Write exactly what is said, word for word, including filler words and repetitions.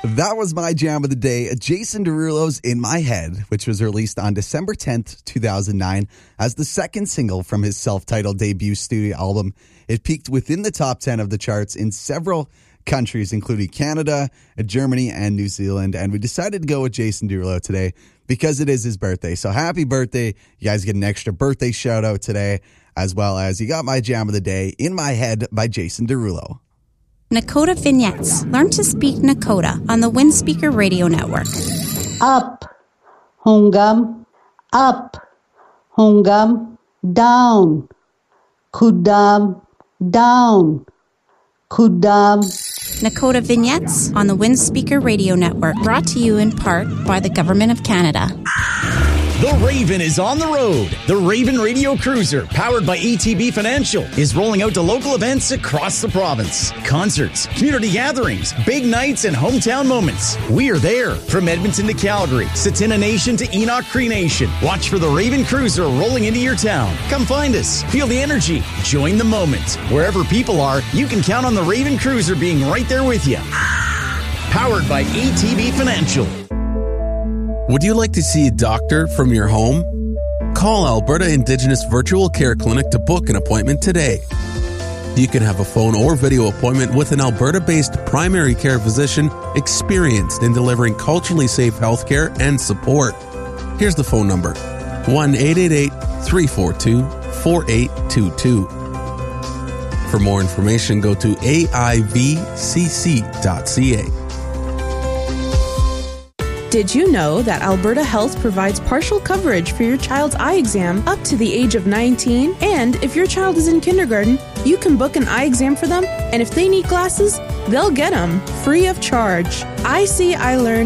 That was my jam of the day, Jason Derulo's In My Head, which was released on December tenth, two thousand nine as the second single from his self-titled debut studio album. It peaked within the top ten of the charts in several countries, including Canada, Germany, and New Zealand. And we decided to go with Jason Derulo today because it is his birthday. So happy birthday. You guys get an extra birthday shout out today, as well as you got my jam of the day, In My Head by Jason Derulo. Nakota Vignettes. Learn to speak Nakota on the Windspeaker Radio Network. Up, hongam, up, hongam, down, kudam, down, kudam. Nakota Vignettes on the Windspeaker Radio Network, brought to you in part by the Government of Canada. The Raven is on the road. The Raven Radio Cruiser, powered by A T B Financial, is rolling out to local events across the province. Concerts, community gatherings, big nights, and hometown moments. We are there. From Edmonton to Calgary, Tsuut'ina Nation to Enoch Cree Nation. Watch for the Raven Cruiser rolling into your town. Come find us. Feel the energy. Join the moment. Wherever people are, you can count on the Raven Cruiser being right there with you. Powered by A T B Financial. Would you like to see a doctor from your home? Call Alberta Indigenous Virtual Care Clinic to book an appointment today. You can have a phone or video appointment with an Alberta-based primary care physician experienced in delivering culturally safe healthcare and support. Here's the phone number, one eight eight eight, three four two, four eight two two. For more information, go to A I V C C dot C A. Did you know that Alberta Health provides partial coverage for your child's eye exam up to the age of nineteen? And if your child is in kindergarten, you can book an eye exam for them, and if they need glasses, they'll get them free of charge. I See, I Learn